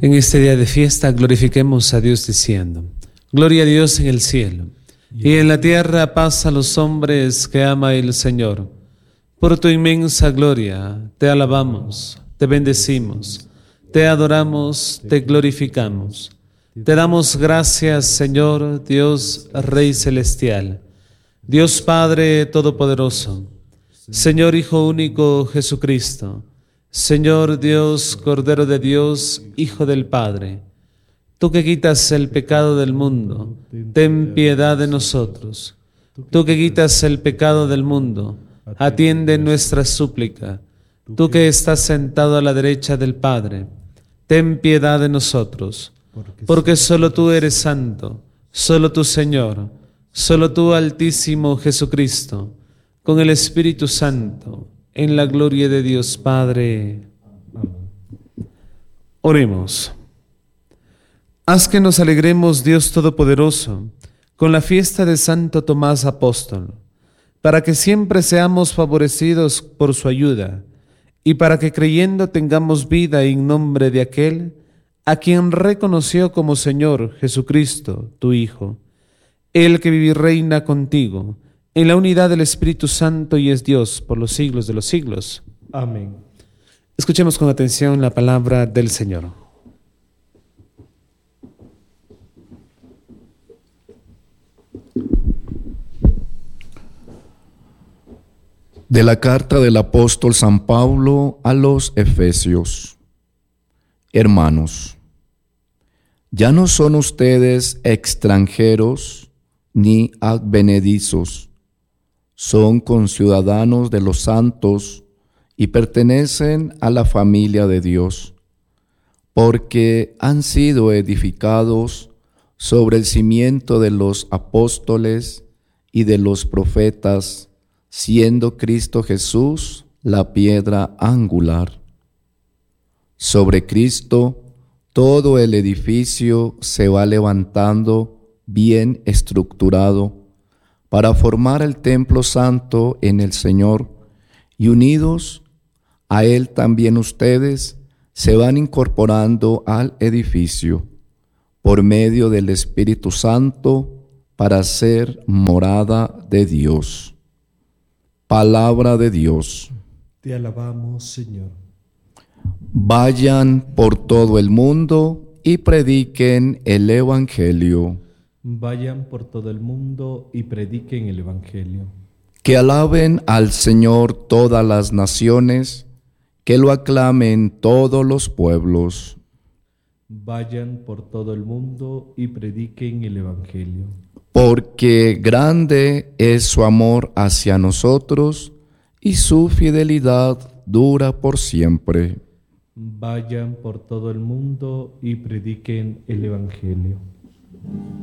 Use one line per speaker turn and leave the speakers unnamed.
En este día de fiesta glorifiquemos a Dios diciendo: Gloria a Dios en el cielo, y en la tierra paz a los hombres que ama el Señor. Por tu inmensa gloria te alabamos, te bendecimos, te adoramos, te glorificamos. Te damos gracias, Señor, Dios, Rey celestial, Dios Padre todopoderoso, Señor Hijo único Jesucristo, Señor Dios, Cordero de Dios, Hijo del Padre. Tú que quitas el pecado del mundo, ten piedad de nosotros. Tú que quitas el pecado del mundo, atiende nuestra súplica. Tú que estás sentado a la derecha del Padre, ten piedad de nosotros. Porque solo tú eres santo, solo tú, Señor, solo tú, Altísimo Jesucristo, con el Espíritu Santo, en la gloria de Dios Padre. Oremos. Haz que nos alegremos, Dios Todopoderoso, con la fiesta de Santo Tomás Apóstol, para que siempre seamos favorecidos por su ayuda, y para que creyendo tengamos vida en nombre de aquel a quien reconoció como Señor Jesucristo, tu Hijo, el que vive y reina contigo, en la unidad del Espíritu Santo y es Dios por los siglos de los siglos.
Amén.
Escuchemos con atención la palabra del Señor.
De la carta del apóstol San Pablo a los Efesios. Hermanos, ya no son ustedes extranjeros ni advenedizos, son conciudadanos de los santos y pertenecen a la familia de Dios, porque han sido edificados sobre el cimiento de los apóstoles y de los profetas, siendo Cristo Jesús la piedra angular. Sobre Cristo todo el edificio se va levantando bien estructurado para formar el templo santo en el Señor, y unidos a Él también ustedes se van incorporando al edificio por medio del Espíritu Santo para ser morada de Dios. Palabra de Dios.
Te alabamos, Señor.
Vayan por todo el mundo y prediquen el Evangelio.
Vayan por todo el mundo y prediquen el Evangelio.
Que alaben al Señor todas las naciones, que lo aclamen todos los pueblos.
Vayan por todo el mundo y prediquen el Evangelio.
Porque grande es su amor hacia nosotros y su fidelidad dura por siempre.
Vayan por todo el mundo y prediquen el Evangelio.